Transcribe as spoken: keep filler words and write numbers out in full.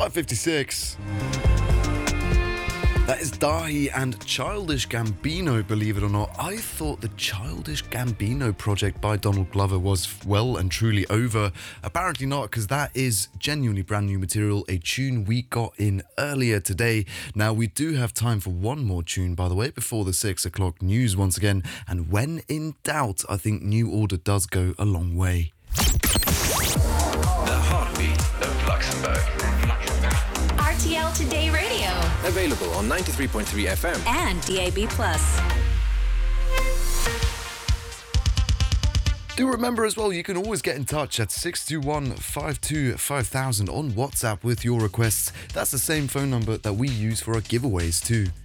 five fifty-six. That is Dahi and Childish Gambino, believe it or not. I thought the Childish Gambino project by Donald Glover was well and truly over. Apparently not, because that is genuinely brand new material, a tune we got in earlier today. Now, we do have time for one more tune, by the way, before the six o'clock news once again. And when in doubt, I think New Order does go a long way. The heartbeat of Luxembourg. R T L Today Radio. Available on ninety-three point three F M. And D A B plus. Do remember as well, you can always get in touch at six two one, five two five thousand on WhatsApp with your requests. That's the same phone number that we use for our giveaways too.